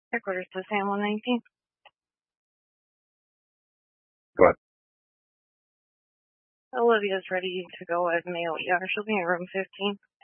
Headquarters to San 119. Go ahead. Olivia's ready to go at Mayo ER. She'll be in room 15.